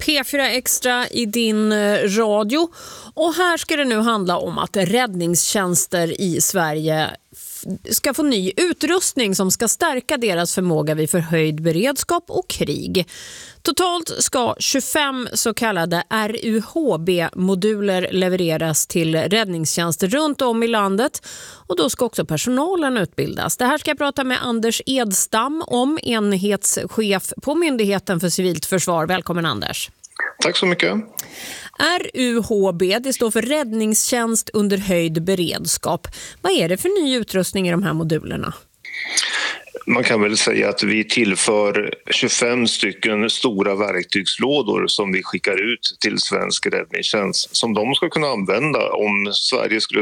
P4 Extra i din radio. Och här ska det nu handla om att räddningstjänster i Sverige ska få ny utrustning som ska stärka deras förmåga vid förhöjd beredskap och krig. Totalt ska 25 så kallade RUHB-moduler levereras till räddningstjänster runt om i landet, och då ska också personalen utbildas. Det här ska jag prata med Anders Edstam om, enhetschef på Myndigheten för civilt försvar. Välkommen Anders. Tack så mycket. RUHB, det står för räddningstjänst under höjd beredskap. Vad är det för ny utrustning i de här modulerna? Man kan väl säga att vi tillför 25 stycken stora verktygslådor som vi skickar ut till svensk räddningstjänst som de ska kunna använda om Sverige skulle